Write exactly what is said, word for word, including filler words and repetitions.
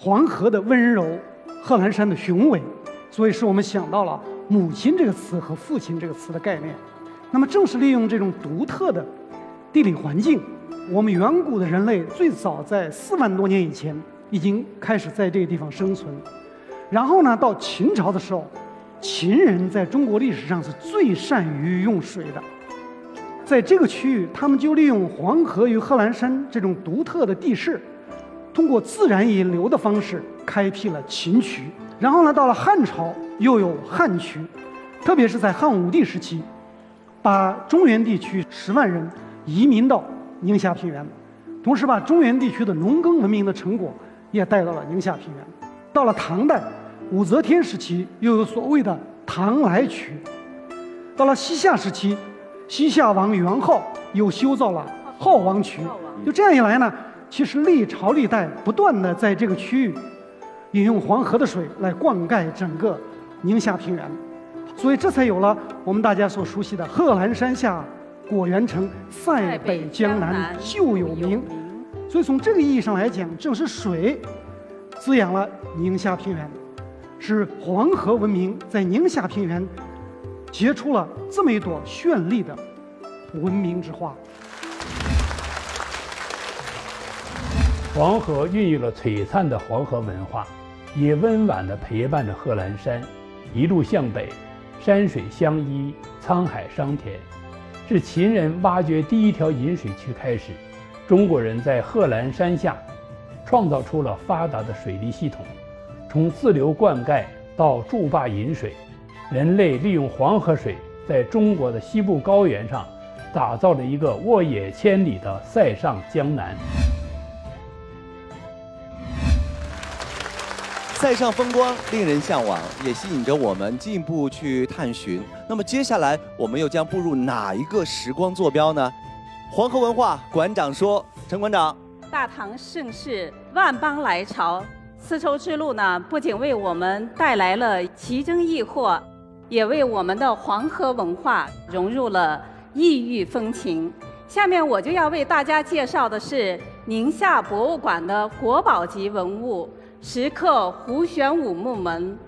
黄河的温柔，贺兰山的雄伟，所以使我们想到了母亲这个词和父亲这个词的概念。那么正是利用这种独特的地理环境，我们远古的人类最早在四万多年以前已经开始在这个地方生存。然后呢，到秦朝的时候，秦人在中国历史上是最善于用水的。在这个区域，他们就利用黄河与贺兰山这种独特的地势，通过自然引流的方式开辟了秦渠。然后呢，到了汉朝又有汉渠，特别是在汉武帝时期，把中原地区十万人移民到宁夏平原，同时把中原地区的农耕文明的成果也带到了宁夏平原。到了唐代，武则天时期又有所谓的唐来渠。到了西夏时期，西夏王元昊又修造了浩王渠。就这样一来呢，其实历朝历代不断的在这个区域引用黄河的水来灌溉整个宁夏平原，所以这才有了我们大家所熟悉的贺兰山下果园城，塞北江南就有名。所以从这个意义上来讲，正是水滋养了宁夏平原，是黄河文明在宁夏平原结出了这么一朵绚丽的文明之花。 黄河孕育了璀璨的黄河文化，也温婉地陪伴着贺兰山，一路向北，山水相依，沧海桑田。自秦人挖掘第一条引水渠开始，中国人在贺兰山下创造出了发达的水利系统。从自流灌溉到筑坝引水，人类利用黄河水在中国的西部高原上打造了一个沃野千里的塞上江南。 塞上风光令人向往，也吸引着我们进一步去探寻。那么接下来我们又将步入哪一个时光坐标呢？黄河文化馆长说，陈馆长， 大唐盛世，万邦来朝，丝绸之路呢，不仅为我们带来了奇珍异货，也为我们的黄河文化融入了异域风情。下面我就要为大家介绍的是宁夏博物馆的国宝级文物石刻胡旋舞木门